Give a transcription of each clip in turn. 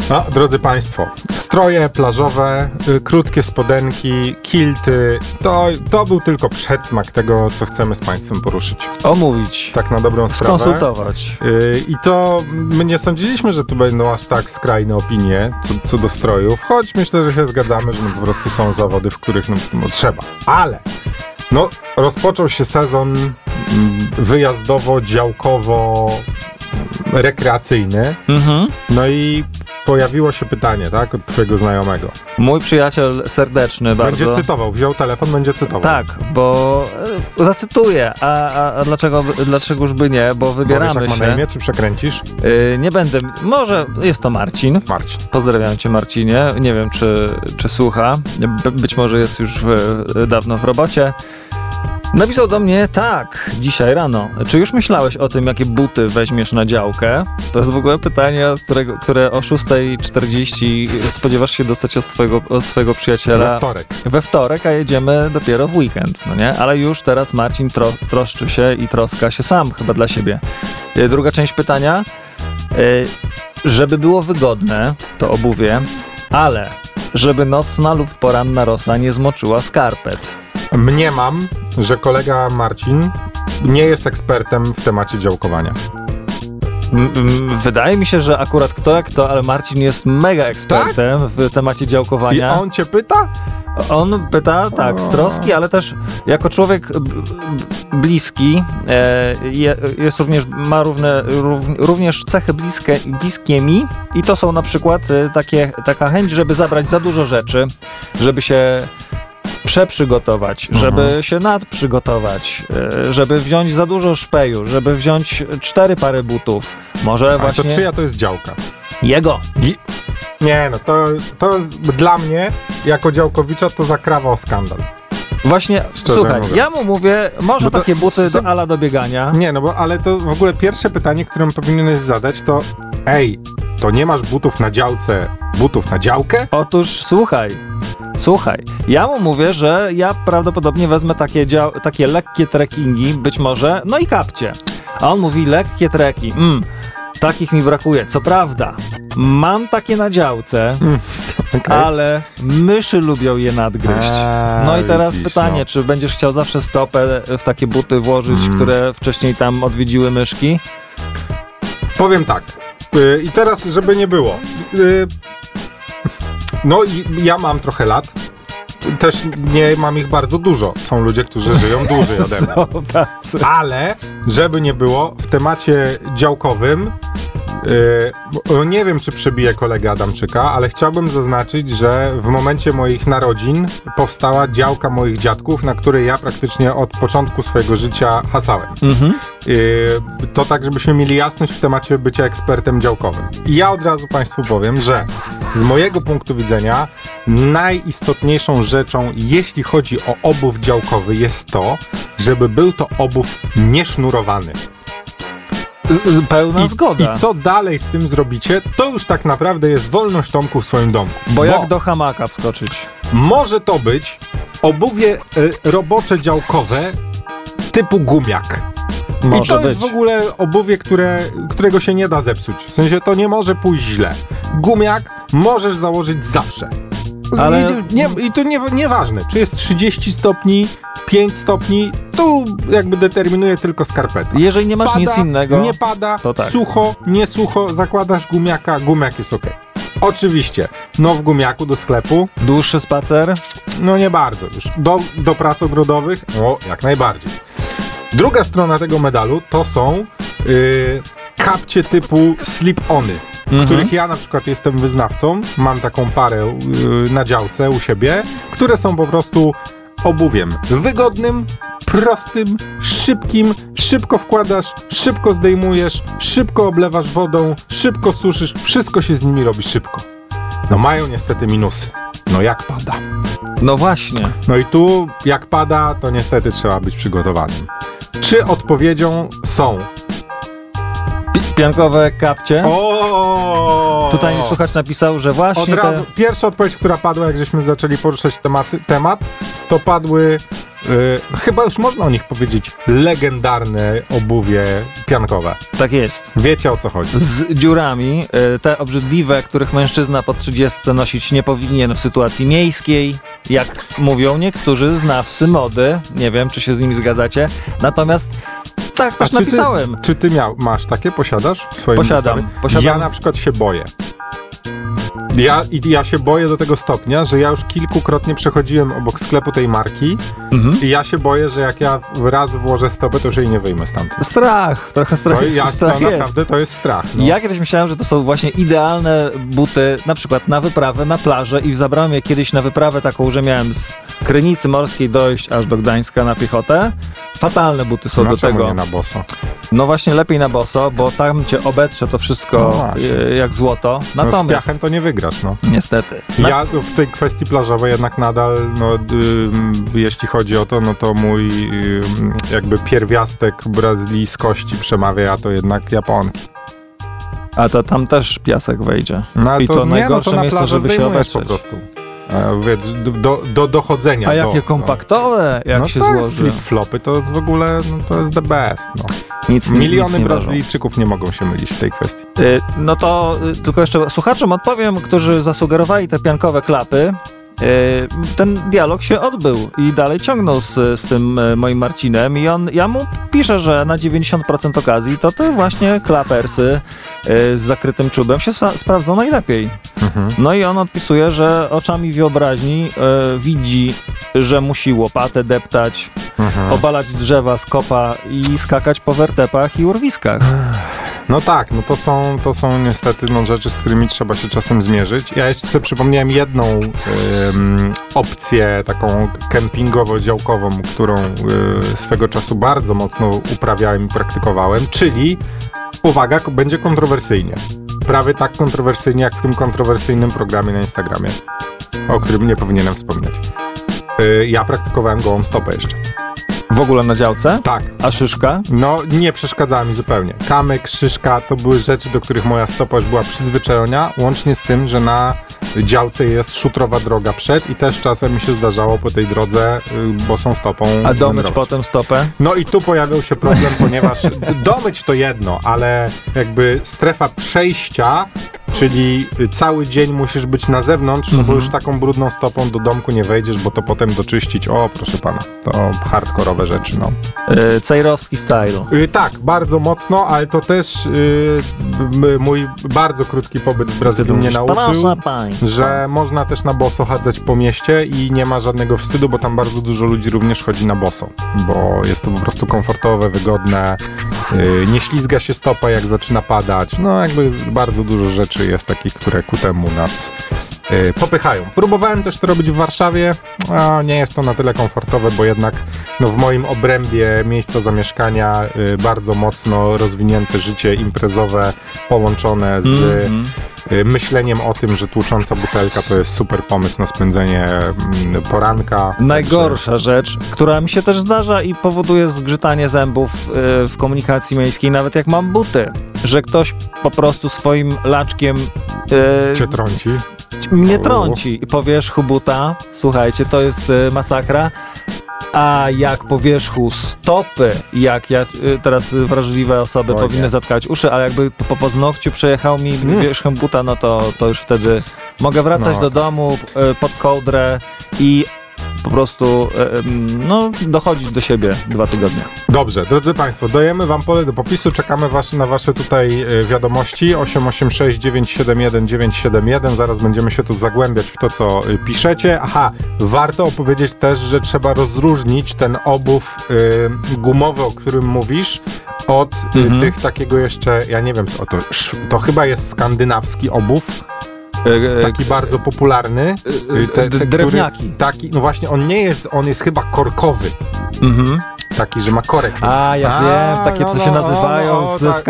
No, drodzy Państwo, stroje plażowe, krótkie spodenki, kilty, to był tylko przedsmak tego, co chcemy z Państwem poruszyć. Omówić. Tak na dobrą sprawę. Skonsultować. I to my nie sądziliśmy, że tu będą aż tak skrajne opinie co do strojów, choć myślę, że się zgadzamy, że po prostu są zawody, w których trzeba. Ale rozpoczął się sezon wyjazdowo-działkowo rekreacyjny. No i pojawiło się pytanie, tak, od twojego znajomego. Mój przyjaciel serdeczny bardzo. Będzie cytował, wziął telefon, będzie cytował. Tak, bo zacytuję, a dlaczegoż by nie, bo wybieramy Powiesz, jak się. ma na imię, czy przekręcisz? Nie będę, może jest to Marcin. Pozdrawiam cię, Marcinie, nie wiem czy słucha, być może jest już dawno w robocie. Napisał do mnie, tak, dzisiaj rano. Czy już myślałeś o tym, jakie buty weźmiesz na działkę? To jest w ogóle pytanie, które o 6:40 spodziewasz się dostać od swojego przyjaciela. We wtorek, a jedziemy dopiero w weekend, no nie? Ale już teraz Marcin troszczy się i troska się sam chyba dla siebie. Druga część pytania. Żeby było wygodne, to obuwie, ale żeby nocna lub poranna rosa nie zmoczyła skarpet. Mniemam, że kolega Marcin nie jest ekspertem w temacie działkowania. Wydaje mi się, że akurat kto jak to, ale Marcin jest mega ekspertem w temacie działkowania. I on cię pyta? On pyta, tak, z troski, ale też jako człowiek bliski jest ma również cechy bliskie mi i to są na przykład taka chęć, żeby zabrać za dużo rzeczy, żeby się przeprzygotować, żeby się nadprzygotować, żeby wziąć za dużo szpeju, żeby wziąć 4 pary butów. Może właśnie... to czyja to jest działka? Jego. Nie, to jest, dla mnie, jako działkowicza, to zakrawa o skandal. Właśnie, szczerze słuchaj, mówiąc. ja mu mówię, może takie buty do biegania. Nie, ale to w ogóle pierwsze pytanie, które powinieneś zadać, to to nie masz butów na działce, butów na działkę? Otóż słuchaj, ja mu mówię, że ja prawdopodobnie wezmę takie lekkie trekkingi, być może, no i kapcie. A on mówi, lekkie treki, takich mi brakuje. Co prawda, mam takie na działce, ale myszy lubią je nadgryźć. No i teraz pytanie, czy będziesz chciał zawsze stopę w takie buty włożyć, które wcześniej tam odwiedziły myszki? Powiem tak. I teraz, żeby nie było. Ja mam trochę lat. Też nie mam ich bardzo dużo. Są ludzie, którzy żyją dłużej ode mnie. Ale, żeby nie było, w temacie działkowym nie wiem, czy przebije kolegę Adamczyka, ale chciałbym zaznaczyć, że w momencie moich narodzin powstała działka moich dziadków, na której ja praktycznie od początku swojego życia hasałem. To tak, żebyśmy mieli jasność w temacie bycia ekspertem działkowym. I ja od razu Państwu powiem, że z mojego punktu widzenia najistotniejszą rzeczą, jeśli chodzi o obuw działkowy, jest to, żeby był to obuw niesznurowany. Pełna zgoda. I co dalej z tym zrobicie, to już tak naprawdę jest wolność Tomku w swoim domku. Bo jak do hamaka wskoczyć? Może to być obuwie robocze działkowe typu gumiak. I to jest w ogóle obuwie, którego się nie da zepsuć. W sensie to nie może pójść źle. Gumiak możesz założyć zawsze. Ale... I to nieważne, czy jest 30 stopni, 5 stopni, tu jakby determinuje tylko skarpeta. Jeżeli nie masz nic innego, nie pada, to tak. Sucho, nie sucho, zakładasz gumiaka, gumiak jest okej. Oczywiście, w gumiaku do sklepu. Dłuższy spacer? Nie bardzo. Już do prac ogrodowych, jak najbardziej. Druga strona tego medalu to są kapcie typu slip-ony. Których ja na przykład jestem wyznawcą, mam taką parę na działce u siebie, które są po prostu obuwiem wygodnym, prostym, szybkim, szybko wkładasz, szybko zdejmujesz, szybko oblewasz wodą, szybko suszysz, wszystko się z nimi robi szybko. Mają niestety minusy. Jak pada. No właśnie. I tu jak pada, to niestety trzeba być przygotowanym. Czy odpowiedzią są piankowe kapcie? Tutaj słuchacz napisał, że właśnie od razu pierwsza odpowiedź, która padła, jak żeśmy zaczęli poruszać temat, to padły chyba już można o nich powiedzieć, legendarne obuwie piankowe. Tak jest. Wiecie, o co chodzi. Z dziurami, te obrzydliwe, których mężczyzna po 30 nosić nie powinien w sytuacji miejskiej, jak mówią niektórzy znawcy mody. Nie wiem, czy się z nimi zgadzacie. Natomiast tak też napisałem. Czy ty masz takie? Posiadasz w swoim Posiadam. Ja na przykład się boję. Ja się boję do tego stopnia, że ja już kilkukrotnie przechodziłem obok sklepu tej marki i ja się boję, że jak ja raz włożę stopę, to już jej nie wyjmę stamtąd. Strach, trochę strach jest. Naprawdę to jest strach. No. Ja kiedyś myślałem, że to są właśnie idealne buty, na przykład na wyprawę, na plażę i zabrałem je kiedyś na wyprawę taką, że miałem z Krynicy Morskiej dojść aż do Gdańska na piechotę. Fatalne buty są do tego. Nie na boso? No właśnie lepiej na boso, bo tam cię obetrze to wszystko jak złoto. Natomiast z piachem to nie wygrasz, no. Niestety. Ja w tej kwestii plażowej jednak nadal, jeśli chodzi o to, no to mój jakby pierwiastek brazylijskości przemawia, a to jednak Japonki. A to tam też piasek wejdzie. No, i to najgorsze to na miejsce, żeby się obetrzeć. Po prostu. Do dochodzenia. A jakie kompaktowe, jak się złoży. Flip-flopy to w ogóle to jest the best. No. Miliony Brazylijczyków nie mogą się mylić w tej kwestii. No to tylko jeszcze słuchaczom odpowiem, którzy zasugerowali te piankowe klapy. Ten dialog się odbył i dalej ciągnął z tym moim Marcinem i ja mu piszę, że na 90% okazji to te właśnie klapersy z zakrytym czubem się sprawdzą najlepiej. No i on odpisuje, że oczami wyobraźni widzi, że musi łopatę deptać, obalać drzewa z kopa i skakać po wertepach i urwiskach. No tak, no to są niestety rzeczy, z którymi trzeba się czasem zmierzyć. Ja jeszcze sobie przypomniałem jedną opcję taką kempingowo-działkową, którą swego czasu bardzo mocno uprawiałem i praktykowałem, czyli, uwaga, będzie kontrowersyjnie. Prawie tak kontrowersyjnie, jak w tym kontrowersyjnym programie na Instagramie, o którym nie powinienem wspominać. Ja praktykowałem gołą stopę jeszcze. W ogóle na działce? Tak. A szyszka? No, nie przeszkadzała mi zupełnie. Kamyk, szyszka to były rzeczy, do których moja stopa już była przyzwyczajona, łącznie z tym, że na działce jest szutrowa droga przed i też czasem mi się zdarzało po tej drodze bosą stopą. A domyć potem stopę? No i tu pojawił się problem, ponieważ domyć to jedno, ale jakby strefa przejścia, czyli cały dzień musisz być na zewnątrz, no bo już taką brudną stopą do domku nie wejdziesz, bo to potem doczyścić, proszę pana, to hardkorowe rzeczy, no. Cejrowski style. Tak, bardzo mocno, ale to też mój bardzo krótki pobyt w Brazylii mnie nauczył, że można też na boso chadzać po mieście i nie ma żadnego wstydu, bo tam bardzo dużo ludzi również chodzi na boso, bo jest to po prostu komfortowe, wygodne, nie ślizga się stopa, jak zaczyna padać, no jakby bardzo dużo rzeczy jest takich, które ku temu nas popychają. Próbowałem też to robić w Warszawie, a nie jest to na tyle komfortowe, bo jednak w moim obrębie miejsca zamieszkania bardzo mocno rozwinięte życie imprezowe połączone z myśleniem o tym, że tłucząca butelka to jest super pomysł na spędzenie poranka. Najgorsza rzecz, która mi się też zdarza i powoduje zgrzytanie zębów w komunikacji miejskiej, nawet jak mam buty, że ktoś po prostu swoim laczkiem cię trąci. Mnie trąci po wierzchu buta, słuchajcie, to jest masakra, a jak po wierzchu stopy, jak ja teraz wrażliwe osoby powinny zatkać uszy, ale jakby po paznokciu przejechał mi wierzchem buta, no to już wtedy mogę wracać do domu pod kołdrę i po prostu dochodzić do siebie 2 tygodnie. Dobrze, drodzy Państwo, dajemy Wam pole do popisu, czekamy na Wasze tutaj wiadomości 886 971 971, zaraz będziemy się tu zagłębiać w to, co piszecie. Warto opowiedzieć też, że trzeba rozróżnić ten obóz gumowy, o którym mówisz, od tych takiego jeszcze, ja nie wiem, to chyba jest skandynawski obóz. Taki bardzo popularny. Drewniaki. Taki, no właśnie, on jest chyba korkowy. Taki, że ma korek. Wiem, takie co się nazywają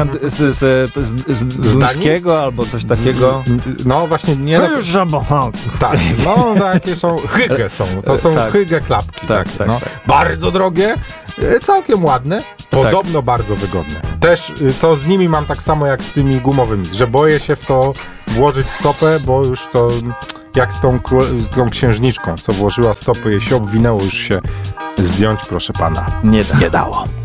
z duńskiego albo coś takiego. No właśnie, nie. Tak, takie są, hygge są. To są hygge klapki. Tak. Bardzo drogie, całkiem ładne, podobno bardzo wygodne. Też to z nimi mam tak samo jak z tymi gumowymi, że boję się w to włożyć stopę, bo już to jak z tą księżniczką, co włożyła stopy, jej się obwinęło już się zdjąć, proszę pana, nie dało.